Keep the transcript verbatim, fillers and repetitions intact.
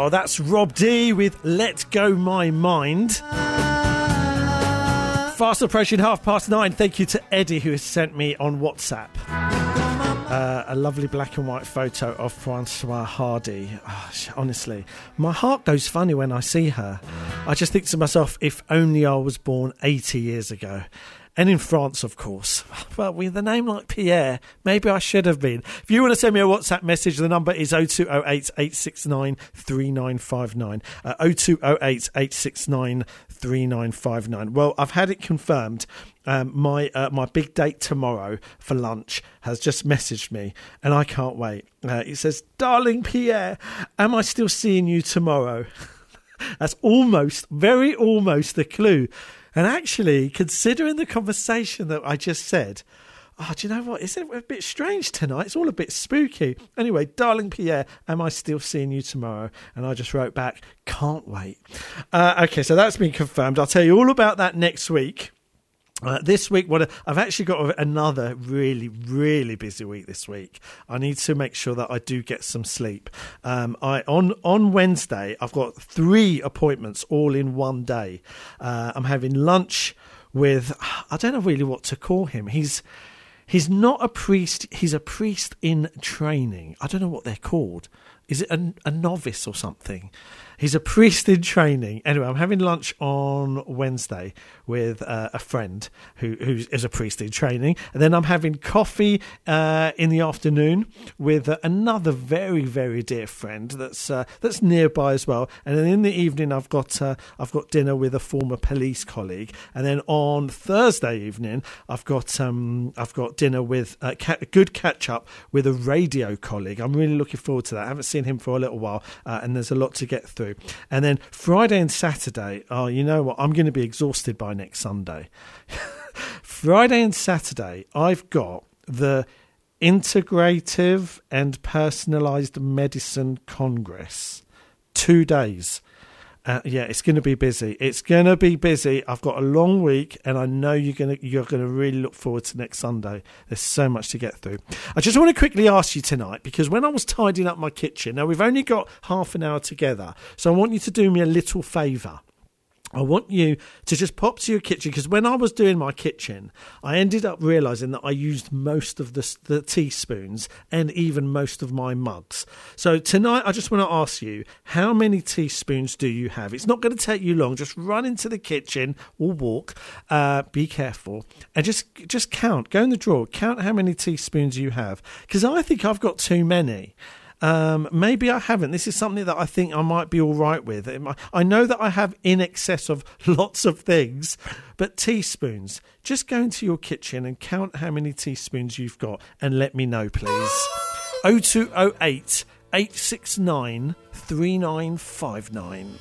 Well, that's Rob D with Let Go My Mind. Fast approaching half past nine. Thank you to Eddie who has sent me on WhatsApp uh, a lovely black and white photo of Francois Hardy. Oh, honestly, my heart goes funny when I see her. I just think to myself, if only I was born eighty years ago. And in France, of course. Well, with a name like Pierre, maybe I should have been. If you want to send me a WhatsApp message, the number is oh two oh eight, eight six nine, three nine five nine. Uh, oh two oh eight, eight six nine, three nine five nine. Well, I've had it confirmed. Um, my uh, my big date tomorrow for lunch has just messaged me, and I can't wait. Uh, it says, "Darling Pierre, am I still seeing you tomorrow?" That's almost, very almost a clue. And actually, considering the conversation that I just said, oh, do you know what? Isn't it a bit strange tonight? It's all a bit spooky. Anyway, darling Pierre, am I still seeing you tomorrow? And I just wrote back, can't wait. Uh, okay, so that's been confirmed. I'll tell you all about that next week. Uh, this week, what I've actually got another really, really busy week this week. I need to make sure that I do get some sleep. Um, I on on Wednesday, I've got three appointments all in one day. Uh, I'm having lunch with, I don't know really what to call him. He's he's not a priest. He's a priest in training. I don't know what they're called. Is it a, a novice or something? He's a priest in training. Anyway, I'm having lunch on Wednesday with uh, a friend who who is a priest in training. And then I'm having coffee uh, in the afternoon with uh, another very, very dear friend that's uh, that's nearby as well. And then in the evening, I've got uh, I've got dinner with a former police colleague. And then on Thursday evening, I've got um, I've got dinner with uh, a good catch up with a radio colleague. I'm really looking forward to that. I haven't seen him for a little while, uh, and there's a lot to get through. And then Friday and Saturday, oh, you know what? I'm going to be exhausted by next Sunday. Friday and Saturday, I've got the Integrative and Personalised Medicine Congress. Two days. Uh, yeah, it's going to be busy. It's going to be busy. I've got a long week, and I know you're going to you're going to really look forward to next Sunday. There's so much to get through. I just want to quickly ask you tonight, because when I was tidying up my kitchen, now we've only got half an hour together, so I want you to do me a little favour. I want you to just pop to your kitchen, because when I was doing my kitchen, I ended up realising that I used most of the, the teaspoons and even most of my mugs. So tonight, I just want to ask you, how many teaspoons do you have? It's not going to take you long. Just run into the kitchen or walk. Uh, be careful. And just, just count. Go in the drawer. Count how many teaspoons you have. Because I think I've got too many. Um, maybe I haven't. This is something that I think I might be all right with. Might, I know that I have in excess of lots of things, but teaspoons. Just go into your kitchen and count how many teaspoons you've got and let me know, please. oh two oh eight, eight six nine, three nine five nine.